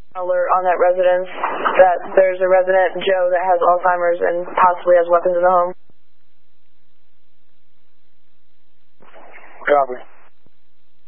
alert on that residence that there's a resident, Joe, that has Alzheimer's and possibly has weapons in the home. Copy.